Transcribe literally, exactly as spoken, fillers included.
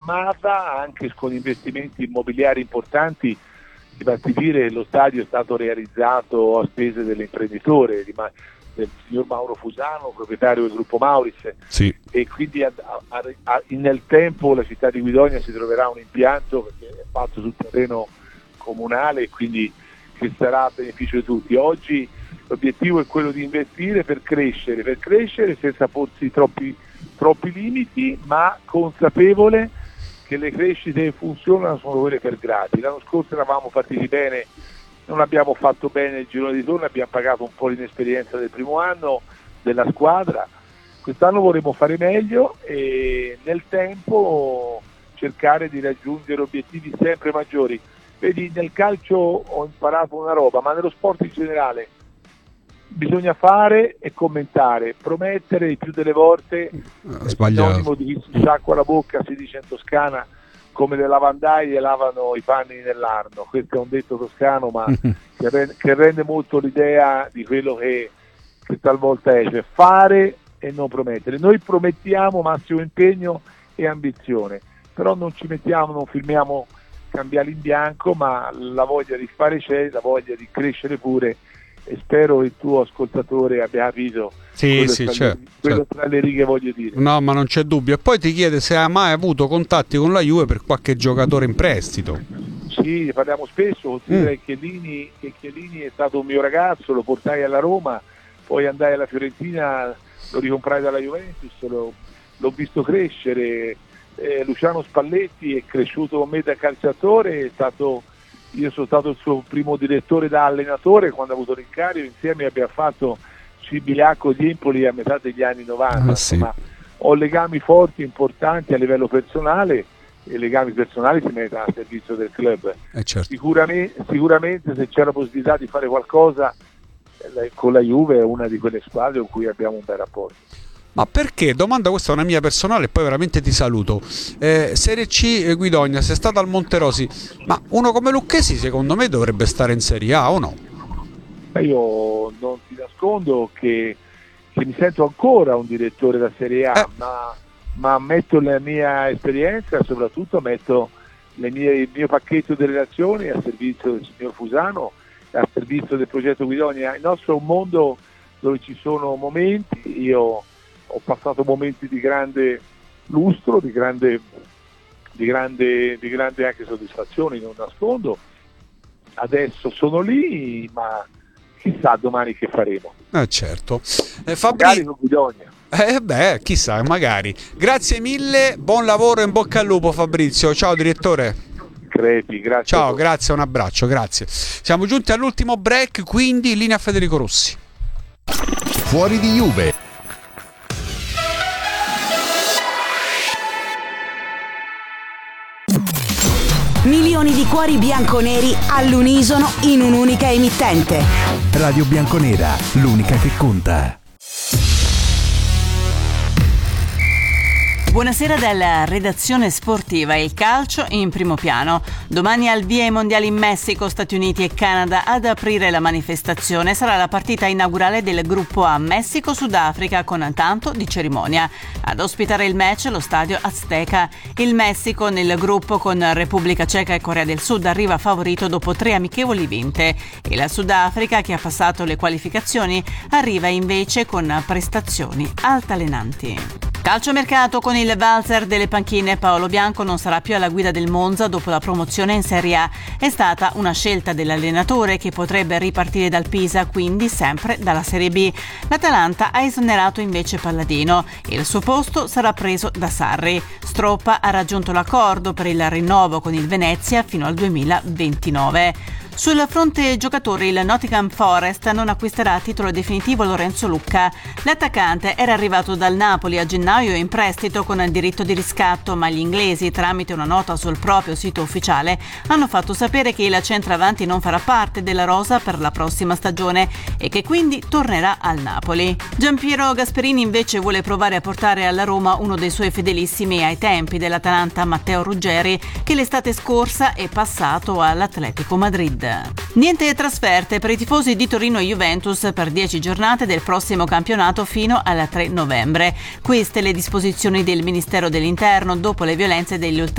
programmata anche con investimenti immobiliari importanti. Ti basti dire, lo stadio è stato realizzato a spese dell'imprenditore, del signor Mauro Fusano, proprietario del gruppo Maurice, sì. E quindi a, a, a, nel tempo la città di Guidonia si troverà un impianto perché è fatto sul terreno comunale e quindi che sarà a beneficio di tutti. Oggi l'obiettivo è quello di investire per crescere, per crescere senza porsi troppi, troppi limiti, ma consapevole che le crescite che funzionano sono quelle per gradi. L'anno scorso eravamo partiti bene, non abbiamo fatto bene il girone di ritorno, abbiamo pagato un po' l'inesperienza del primo anno della squadra. Quest'anno vorremmo fare meglio e nel tempo cercare di raggiungere obiettivi sempre maggiori. Vedi, nel calcio ho imparato una roba, ma nello sport in generale bisogna fare e commentare, promettere il più delle volte, sinonimo di chi si sciacqua la bocca, si dice in Toscana, come le lavandaie lavano i panni nell'Arno. Questo è un detto toscano, ma che, rende, che rende molto l'idea di quello che, che talvolta è, cioè fare e non promettere. Noi promettiamo massimo impegno e ambizione, però non ci mettiamo, non firmiamo cambiali in bianco, ma la voglia di fare c'è, la voglia di crescere pure, e spero il tuo ascoltatore abbia capito sì, quello, sì, tra, certo, le, quello certo. tra le righe voglio dire. No, ma non c'è dubbio. E poi ti chiede se ha mai avuto contatti con la Juve per qualche giocatore in prestito. Sì, parliamo spesso, considera Mm. che Chiellini, che Chiellini è stato un mio ragazzo, lo portai alla Roma, poi andai alla Fiorentina, lo ricomprai dalla Juventus, lo, l'ho visto crescere. Eh, Luciano Spalletti è cresciuto con me da calciatore, è stato, io sono stato il suo primo direttore da allenatore quando ha avuto l'incarico, insieme abbiamo fatto Cibiliacco di Empoli a metà degli anni novanta. Ah, sì. Insomma, ho legami forti, importanti a livello personale, e legami personali si mettono a servizio del club. Eh, certo. Sicuramente, sicuramente se c'è la possibilità di fare qualcosa eh, con la Juve è una di quelle squadre con cui abbiamo un bel rapporto. Ma perché? Domanda, questa è una mia personale e poi veramente ti saluto. Eh, Serie C eh, Guidonia, sei stato al Monterosi, ma uno come Lucchesi secondo me dovrebbe stare in Serie A o no? Ma io non ti nascondo che, che mi sento ancora un direttore da Serie A, Eh. ma, ma metto la mia esperienza e soprattutto metto le mie, il mio pacchetto di relazioni a servizio del signor Fusano, a servizio del progetto Guidonia. Il nostro è un mondo dove ci sono momenti, io ho passato momenti di grande lustro, di grande, di grande, di grande anche soddisfazione, non nascondo. Adesso sono lì, ma chissà domani che faremo. Eh certo. Eh, Magari Fabri... con Guidonia. Eh beh, chissà, magari. Grazie mille, buon lavoro e in bocca al lupo Fabrizio. Ciao direttore. Crepi, grazie. Ciao, grazie, un abbraccio, grazie. Siamo giunti all'ultimo break, quindi linea Federico Rossi. Fuori di Juve. Milioni di cuori bianconeri all'unisono in un'unica emittente. Radio Bianconera, l'unica che conta. Buonasera dalla redazione sportiva. Il calcio in primo piano. Domani al via i mondiali in Messico, Stati Uniti e Canada. Ad aprire la manifestazione sarà la partita inaugurale del gruppo A Messico-Sudafrica con tanto di cerimonia. Ad ospitare il match lo stadio Azteca. Il Messico nel gruppo con Repubblica Ceca e Corea del Sud arriva favorito dopo tre amichevoli vinte e la Sudafrica, che ha passato le qualificazioni, arriva invece con prestazioni altalenanti. Calciomercato con il valzer delle panchine. Paolo Bianco non sarà più alla guida del Monza dopo la promozione in Serie A. È stata una scelta dell'allenatore che potrebbe ripartire dal Pisa, quindi sempre dalla Serie B. L'Atalanta ha esonerato invece Palladino e il suo posto sarà preso da Sarri. Stroppa ha raggiunto l'accordo per il rinnovo con il Venezia fino al duemilaventinove. Sul fronte giocatori, il Nottingham Forest non acquisterà a titolo definitivo Lorenzo Lucca. L'attaccante era arrivato dal Napoli a gennaio in prestito con il diritto di riscatto, ma gli inglesi, tramite una nota sul proprio sito ufficiale, hanno fatto sapere che il centravanti non farà parte della rosa per la prossima stagione e che quindi tornerà al Napoli. Giampiero Gasperini invece vuole provare a portare alla Roma uno dei suoi fedelissimi ai tempi dell'Atalanta, Matteo Ruggeri, che l'estate scorsa è passato all'Atletico Madrid. Niente trasferte per i tifosi di Torino e Juventus per dieci giornate del prossimo campionato fino al tre novembre. Queste le disposizioni del Ministero dell'Interno dopo le violenze degli